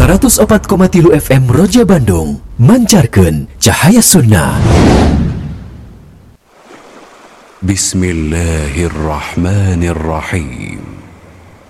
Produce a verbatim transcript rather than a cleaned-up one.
seratus opat koma tilu F M Roja Bandung, mancarkeun cahaya sunnah. Bismillahirrahmanirrahim.